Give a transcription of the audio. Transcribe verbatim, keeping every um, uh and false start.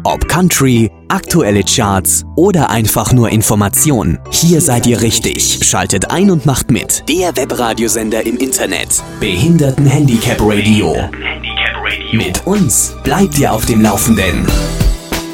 Ob Country, aktuelle Charts oder einfach nur Information. Hier seid ihr richtig. Schaltet ein und macht mit. Der Webradiosender im Internet. Behinderten-Handicap Radio. Mit uns bleibt ihr auf dem Laufenden.